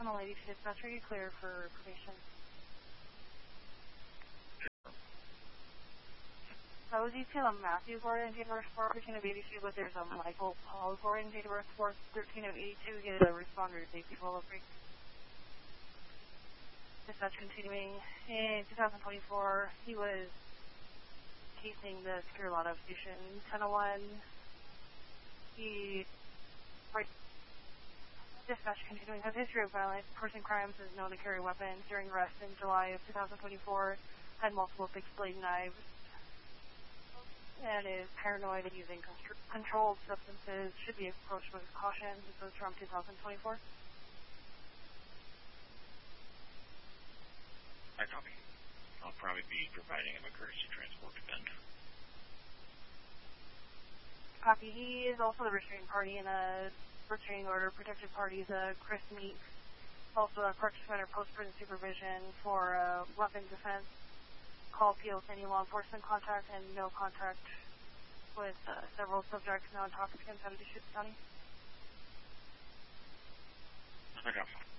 Tunnel 82 dispatch, are you clear for probation? I was detail on Matthew Gordon, date of birth 413 of 82, but there's a Michael Paul Gordon, date of birth 413 of 82. He is a responder to safety 1203. Dispatch continuing. In 2024, he was casing the secure lot of station 1001. He, right, dispatch continuing, has a history of violent person crimes, is known to carry weapons. During arrest in July of 2024, had multiple fixed blade knives, and is paranoid and using controlled substances. Should be approached with caution. This is from 2024. I copy. I'll probably be providing him a courtesy transport to Bend. Copy. He is also the restraining party in a restraining order. Protected parties, Chris Meeks, also a corrections center post-prison supervision for weapons defense. Call appeal with any law enforcement contact and no contact with several subjects, non-toxicants out of Deschutes County. I copy.